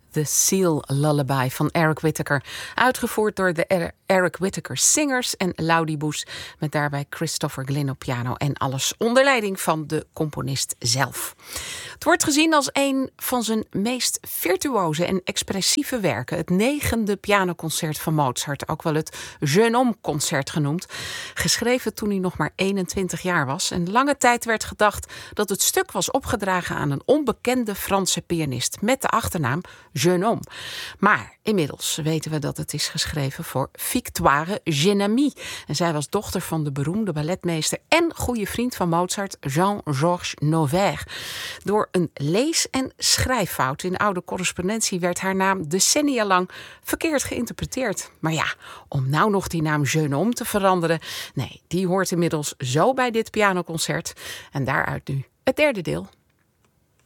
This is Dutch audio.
The Seal Lullaby van Eric Whitacre. Uitgevoerd door de Eric Whitacre Singers en Laudibus. Met daarbij Christopher Glynn op piano. En alles onder leiding van de componist zelf. Het wordt gezien als een van zijn meest virtuoze en expressieve werken. Het 9e pianoconcert van Mozart. Ook wel het Jeune Homme concert genoemd. Geschreven toen hij nog maar 21 jaar was. En lange tijd werd gedacht dat het stuk was opgedragen aan een onbekende Franse pianist. Met de achternaam Jeune Homme. Maar inmiddels weten we dat het is geschreven voor Victoire Genami. En zij was dochter van de beroemde balletmeester en goede vriend van Mozart, Jean-Georges Noverre. Door een lees- en schrijffout in oude correspondentie werd haar naam decennia lang verkeerd geïnterpreteerd. Maar ja, om nou nog die naam Jeune Homme te veranderen, nee, die hoort inmiddels zo bij dit pianoconcert. En daaruit nu het derde deel.